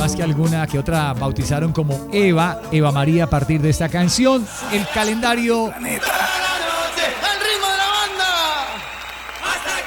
además que alguna que otra bautizaron como Eva María a partir de esta canción. El calendario